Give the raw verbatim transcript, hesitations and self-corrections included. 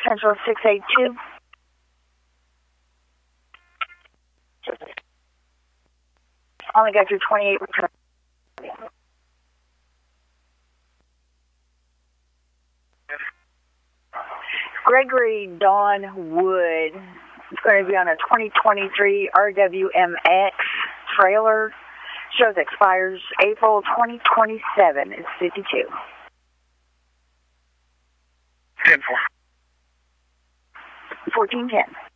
Central six eight two. Only got your twenty-eight return. Gregory Dawn Wood. It's going to be on a twenty twenty-three R W M X trailer. Shows expires April twenty twenty-seven. It's fifty-two. ten four. fourteen ten.